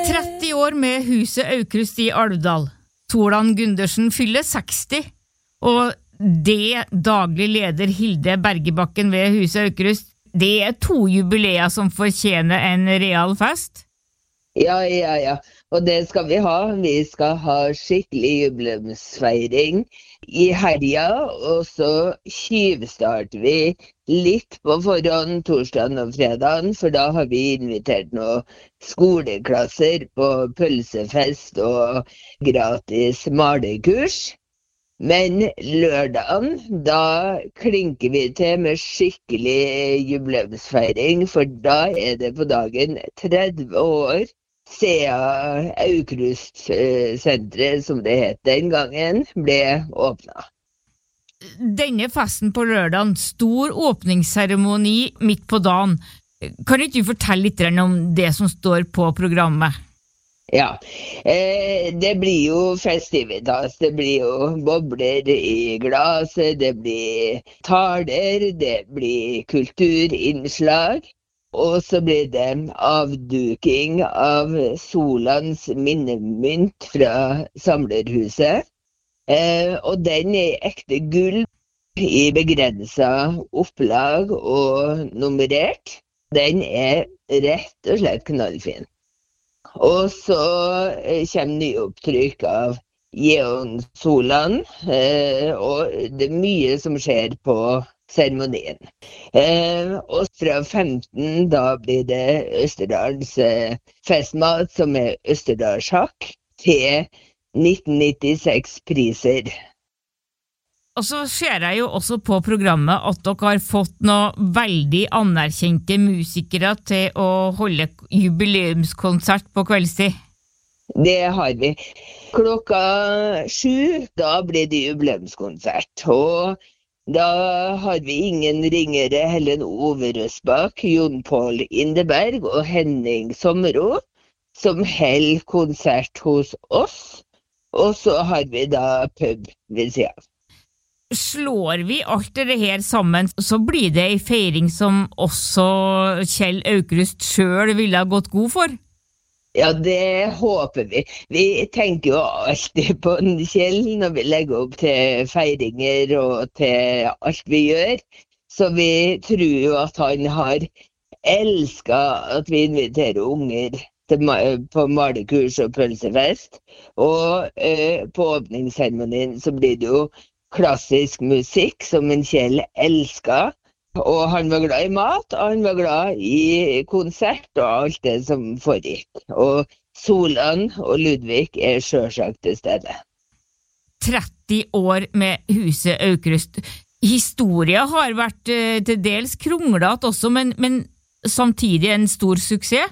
30 år med huset Aukrust i Alvdal. Solan Gundersen fyller 60, og det daglig leder Hilde Bergebakken ved huset Aukrust. Det 2 jubileer som fortjener en real fest. Ja. Og det skal vi ha. Vi skal ha skikkelig jubileumsfeiring i helga, og så tyvstarter vi litt på forhånd torsdagen og fredagen, for da har vi invitert noen skoleklasser på pølsefest og gratis malekurs. Men lørdagen, da klinker vi til med skikkelig jubileumsfeiring, for da det på dagen 30 år siden Aukrust-senteret, som det het den gangen, ble åpnet. Denne festen på lørdagen, stor åpningsseremoni midt på dagen. Kan ikke du fortelle litt om det som står på programmet? Ja, det blir jo festivitas, det blir jo bobler i glaset, det blir taler, det blir kulturinnslag, og så blir det avduking av Solans minnemynt fra Samlerhuset. Og den ekte gull i begrenset opplag og nummerert. Den rett og slett knallfin. Og så kommer nyopptrykk av Geon Solan, og det mye som skjer på seremonien. Og fra 15 da blir det Østerdals festmat, som Østerdalshakk, til 1996 priser. Og så ser jeg jo også på programmet at dere har fått noen veldig anerkjente musikere til å holde jubileumskonsert på kveldstid. Det har vi. Klokka 7, da blir det jubileumskonsert. Og da har vi ingen ringere Helen Ove Røsbakk, Jon Paul Indeberg og Henning Sommero, som holder konsert hos oss. Og så har vi da pub ved siden. Slår vi alt det her sammen, så blir det en feiring som også Kjell Aukrust selv ville ha gått god for? Ja, det håper vi. Vi tenker jo alltid på Kjell når vi legger opp til feiringer og til alt vi gjør. Så vi tror jo at han har elsket at vi inviterer unger på malekurs og pølsefest. Og på åpningsseremonien så blir det jo klassisk musikk som en Kjell elsket. Og han var glad i mat, og han var glad i konsert og alt det som foregikk. Og Solan og Ludvig selvsagt til stede. 30 år med huset Aukrust. Historien har vært til dels kronglet også, men samtidig en stor suksess?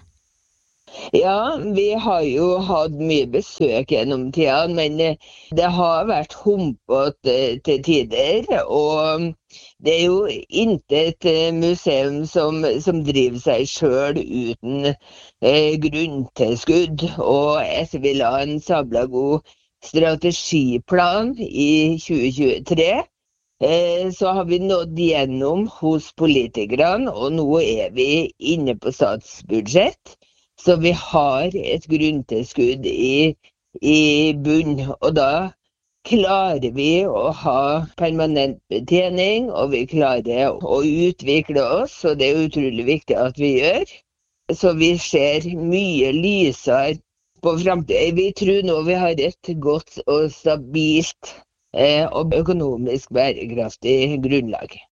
Ja, vi har jo hatt mye besøk gjennom tiden, men det har vært humpet til tider, og det jo intet museum som driver seg selv uten grunntilskudd, og etter vi la en sabla god strategiplan i 2023, så har vi nådd gjennom hos politikerne, og nå vi inne på statsbudsjett. Så vi har et grunntilskudd i bunn, og da klarer vi å ha permanent betjening, og vi klarer å utvikle oss, og det utrolig viktig at vi gjør. Så vi ser mye lysere på fremtiden. Vi tror nå vi har et godt og stabilt og økonomisk bærekraftig grunnlag.